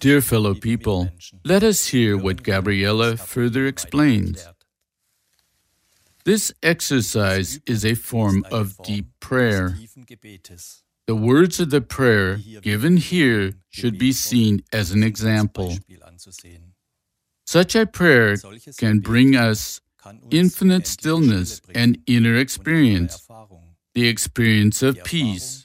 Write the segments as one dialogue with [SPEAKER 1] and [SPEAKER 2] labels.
[SPEAKER 1] Dear fellow people, let us hear what Gabriele further explains. This exercise is a form of deep prayer. The words of the prayer given here should be seen as an example. Such a prayer can bring us infinite stillness and inner experience, the experience of peace.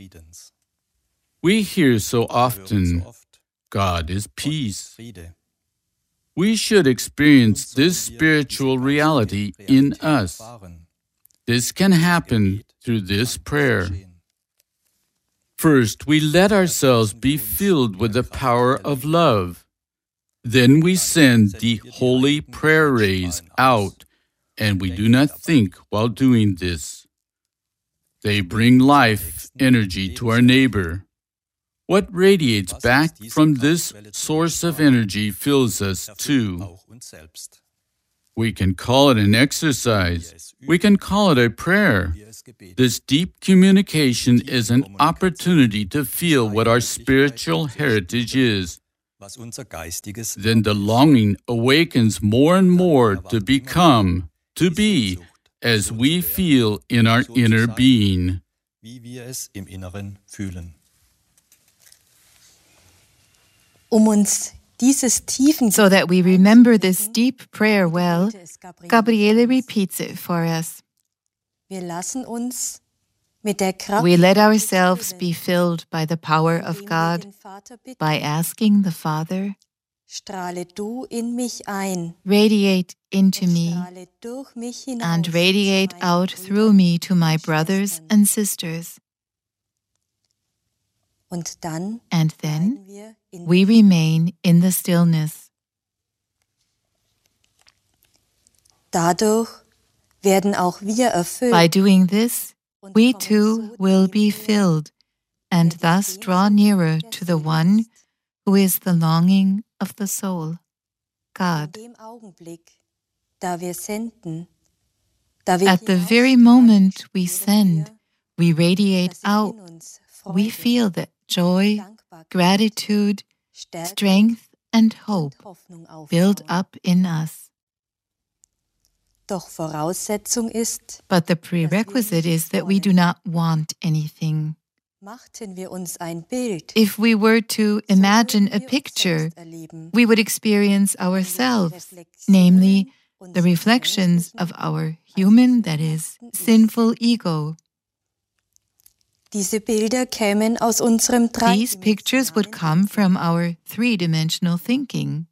[SPEAKER 1] We hear so often, God is peace. We should experience this spiritual reality in us. This can happen through this prayer. First, we let ourselves be filled with the power of love. Then we send the holy prayer rays out, and we do not think while doing this. They bring life, energy to our neighbor. What radiates back from this source of energy fills us too. We can call it an exercise. We can call it a prayer. This deep communication is an opportunity to feel what our spiritual heritage is. Then the longing awakens more and more to become, to be, as we feel in our inner being.
[SPEAKER 2] So that we remember this deep prayer well, Gabriele repeats it for us. We let ourselves be filled by the power of God by asking the Father, radiate into me and radiate out through me to my brothers and sisters. And then we remain in the stillness. By doing this, we too will be filled and thus draw nearer to the one who is the longing of the soul, God. At the very moment we send, we radiate out, we feel that joy, gratitude, strength, and hope build up in us. But the prerequisite is that we do not want anything. If we were to imagine a picture, we would experience ourselves, namely the reflections of our human, that is, sinful ego. These pictures would come from our three-dimensional thinking.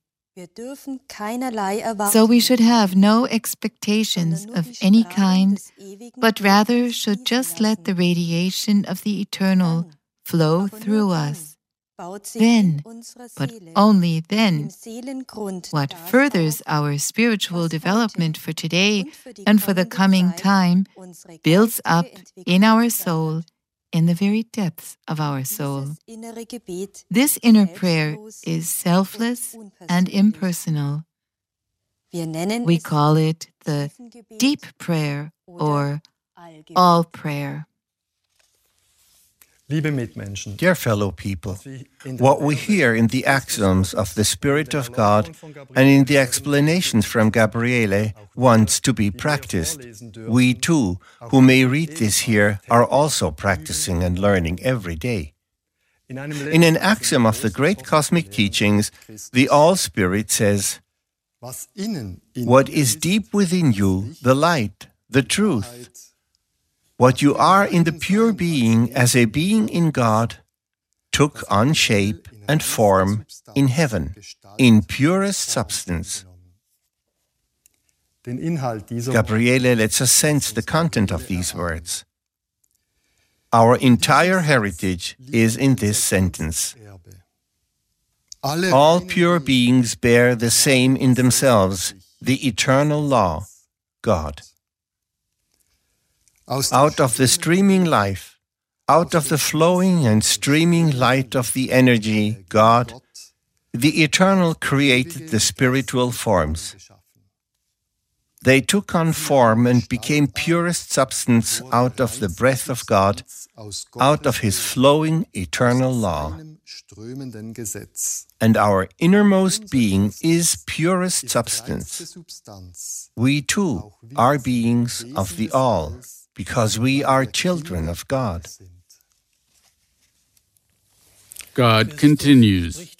[SPEAKER 2] So we should have no expectations of any kind, but rather should just let the radiation of the eternal flow through us. Then, but only then, what furthers our spiritual development for today and for the coming time builds up in our soul, in the very depths of our soul. This inner prayer is selfless and impersonal. We call it the deep prayer or all prayer.
[SPEAKER 3] Dear fellow people, what we hear in the axioms of the Spirit of God and in the explanations from Gabriele wants to be practiced. We too, who may read this here, are also practicing and learning every day. In an axiom of the great cosmic teachings, the All-Spirit says, "What is deep within you, the light, the truth, what you are in the pure being as a being in God, took on shape and form in heaven, in purest substance." Gabriele lets us sense the content of these words. Our entire heritage is in this sentence. All pure beings bear the same in themselves, the eternal law, God. Out of the streaming life, out of the flowing and streaming light of the energy, God, the Eternal created the spiritual forms. They took on form and became purest substance out of the breath of God, out of His flowing eternal law. and our innermost being is purest substance. We too are beings of the All, because we are children of God.
[SPEAKER 1] God continues,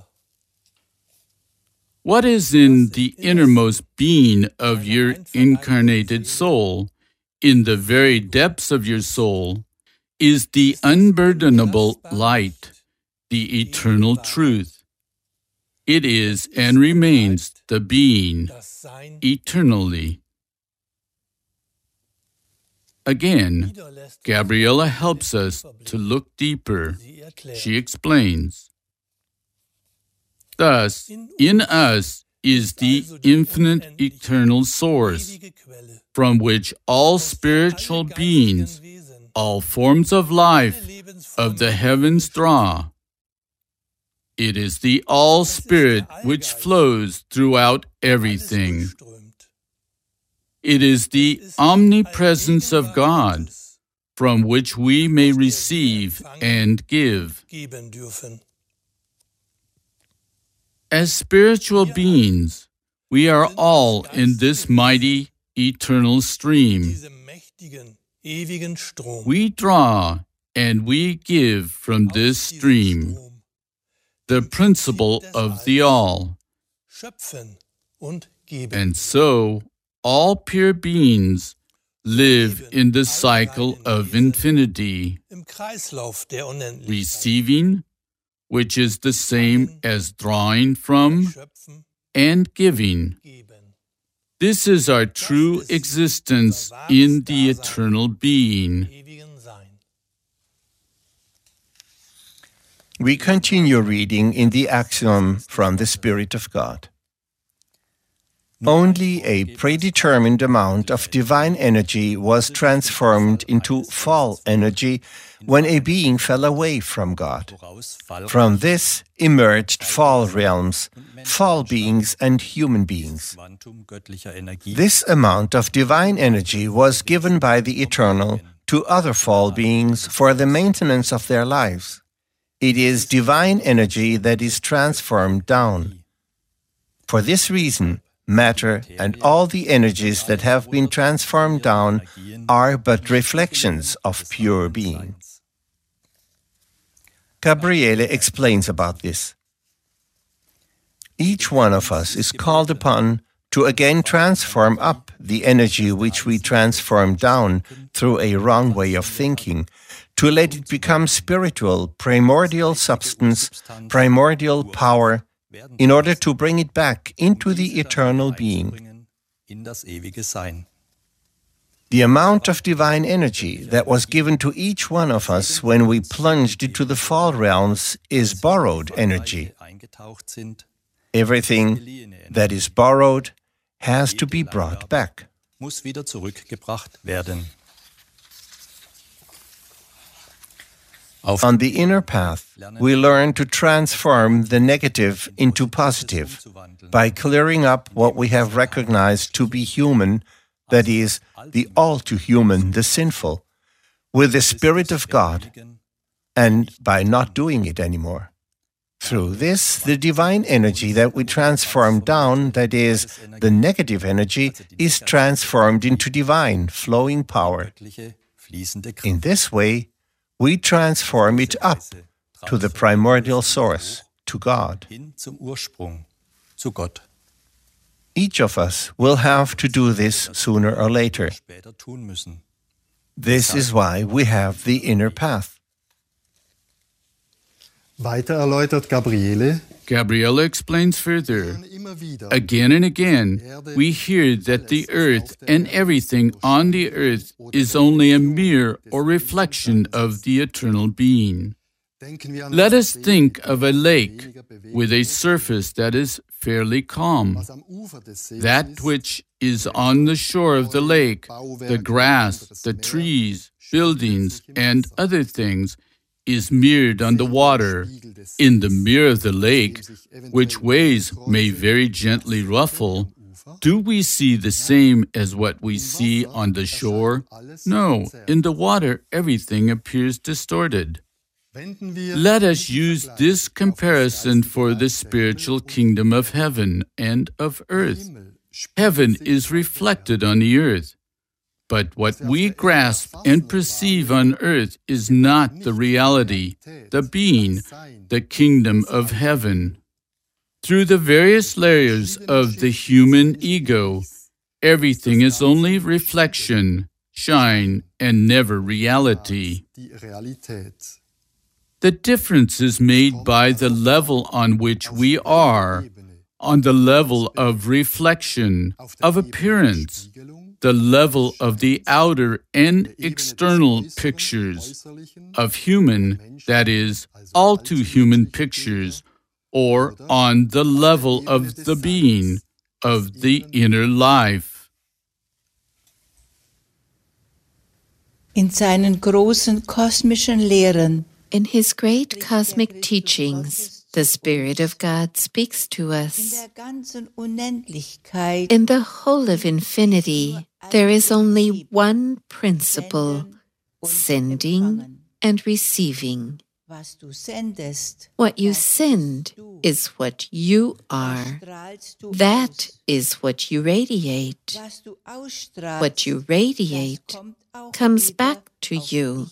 [SPEAKER 1] what is in the innermost being of your incarnated soul, in the very depths of your soul, is the unburdenable light, the eternal truth. It is and remains the being eternally. Again, Gabriela helps us to look deeper. She explains, thus, in us is the infinite eternal source, from which all spiritual beings, all forms of life of the heavens draw. It is the All-Spirit which flows throughout everything. It is the omnipresence of God, from which we may receive and give. As spiritual beings, we are all in this mighty, eternal stream. We draw and we give from this stream, the principle of the All. And so, all pure beings live in the cycle of infinity, receiving, which is the same as drawing from, and giving. This is our true existence in the eternal being.
[SPEAKER 3] We continue reading in the axiom from the Spirit of God. Only a predetermined amount of divine energy was transformed into fall energy when a being fell away from God. From this emerged fall realms, fall beings and human beings. This amount of divine energy was given by the Eternal to other fall beings for the maintenance of their lives. It is divine energy that is transformed down. For this reason, matter and all the energies that have been transformed down are but reflections of pure being. Gabriele explains about this. Each one of us is called upon to again transform up the energy which we transform down through a wrong way of thinking, to let it become spiritual, primordial substance, primordial power, in order to bring it back into the eternal being. The amount of divine energy that was given to each one of us when we plunged into the fall realms is borrowed energy. Everything that is borrowed has to be brought back. On the inner path, we learn to transform the negative into positive by clearing up what we have recognized to be human, that is, the all-too-human, the sinful, with the Spirit of God, and by not doing it anymore. Through this, the divine energy that we transform down, that is, the negative energy, is transformed into divine, flowing power. In this way, we transform it up to the primordial source, to God. Each of us will have to do this sooner or later. This is why we have the inner path.
[SPEAKER 4] Weiter erläutert Gabriele.
[SPEAKER 1] Gabriela explains further. Again and again, we hear that the earth and everything on the earth is only a mirror or reflection of the eternal being. Let us think of a lake with a surface that is fairly calm. That which is on the shore of the lake, the grass, the trees, buildings, and other things, is mirrored on the water. In the mirror of the lake, which waves may very gently ruffle, do we see the same as what we see on the shore? No, in the water everything appears distorted. Let us use this comparison for the spiritual kingdom of heaven and of earth. Heaven is reflected on the earth, but what we grasp and perceive on earth is not the reality, the being, the kingdom of heaven. Through the various layers of the human ego, everything is only reflection, shine, and never reality. The difference is made by the level on which we are, on the level of reflection, of appearance, the level of the outer and external pictures, of human, that is, all too human pictures, or on the level of the being, of the inner life.
[SPEAKER 5] In seinen großen kosmischen Lehren,
[SPEAKER 2] in his great cosmic teachings, the Spirit of God speaks to us. In the whole of infinity, there is only one principle, sending and receiving. What you send is what you are. That is what you radiate. What you radiate comes back to you.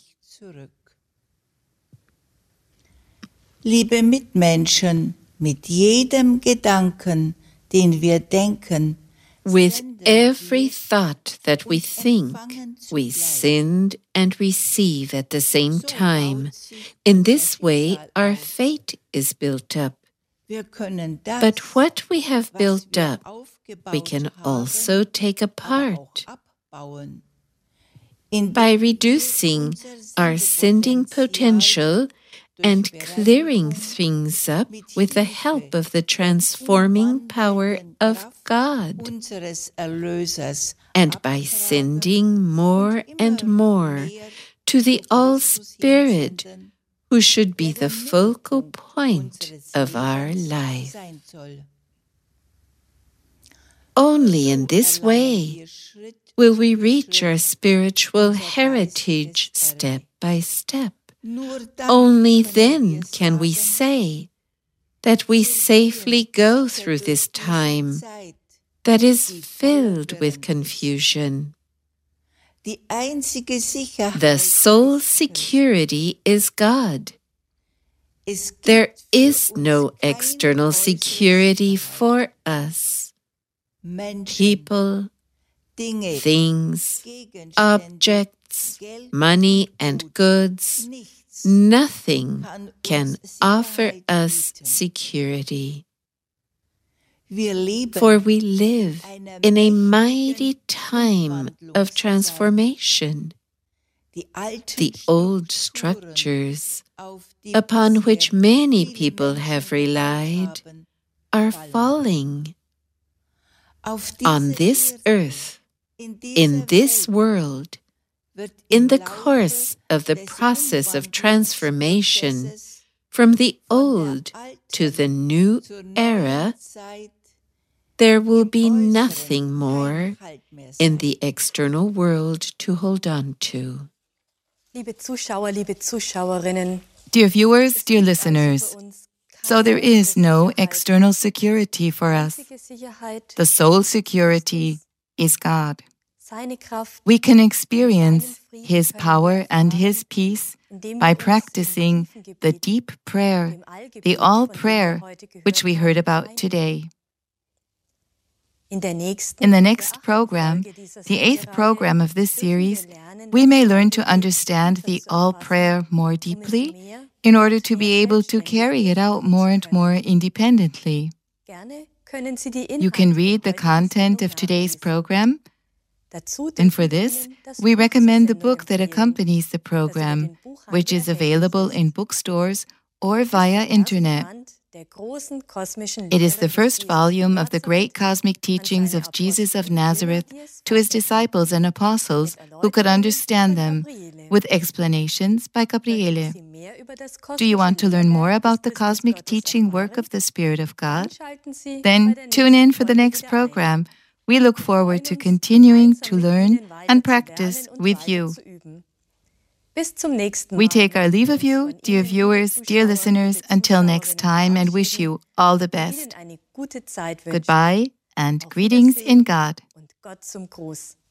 [SPEAKER 5] Liebe Mitmenschen, mit jedem Gedanken, den wir denken,
[SPEAKER 2] with every thought that we think, we send and receive at the same time. In this way, our fate is built up. But what we have built up, we can also take apart. By reducing our sending potential and clearing things up with the help of the transforming power of God. And by sending more and more to the All-Spirit, who should be the focal point of our life. Only in this way will we reach our spiritual heritage step by step. Only then can we say that we safely go through this time that is filled with confusion. The sole security is God. There is no external security for us. People, things, objects, money and goods, nothing can offer us security. For we live in a mighty time of transformation. The old structures upon which many people have relied are falling. On this earth, in this world, in the course of the process of transformation from the old to the new era, there will be nothing more in the external world to hold on to.
[SPEAKER 6] Dear viewers, dear listeners, so there is no external security for us. The sole security is God. We can experience His power and His peace by practicing the deep prayer, the all prayer, which we heard about today. In the next program, the 8th program of this series, we may learn to understand the all prayer more deeply in order to be able to carry it out more and more independently. You can read the content of today's program, and for this, we recommend the book that accompanies the program, which is available in bookstores or via internet. It is the first volume of the great cosmic teachings of Jesus of Nazareth to His disciples and apostles who could understand them, with explanations by Gabriele. Do you want to learn more about the cosmic teaching work of the Spirit of God? Then tune in for the next program. We look forward to continuing to learn and practice with you. We take our leave of you, dear viewers, dear listeners, until next time, and wish you all the best. Goodbye and greetings in God.